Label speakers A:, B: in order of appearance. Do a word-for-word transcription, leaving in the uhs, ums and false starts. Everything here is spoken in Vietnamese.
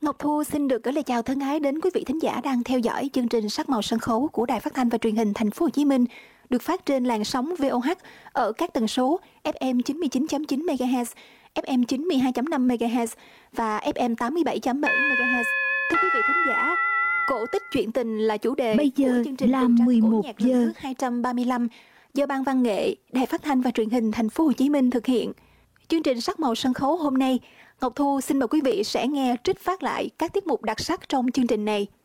A: Ngọc Thu xin được gửi lời chào thân ái đến quý vị thính giả đang theo dõi chương trình Sắc màu sân khấu của Đài Phát thanh và Truyền hình Thành phố Hồ Chí Minh, được phát trên làn sóng vê o hát ở các tần số ép em chín mươi chín chấm chín mê ga héc, ép em chín mươi hai chấm năm mê ga héc và ép em tám mươi bảy chấm bảy mê ga héc. Thưa quý vị thính giả, cổ tích chuyện tình là chủ đề
B: Bây giờ
A: của chương trình
B: là
A: Vườn Trăng
B: mười
A: Cổ
B: một
A: Nhạc lần
B: giờ.
A: thứ hai trăm ba mươi lăm do Ban Văn nghệ Đài Phát thanh và Truyền hình Thành phố Hồ Chí Minh thực hiện. Chương trình Sắc màu sân khấu hôm nay, Ngọc Thu xin mời quý vị sẽ nghe trích phát lại các tiết mục đặc sắc trong chương trình này.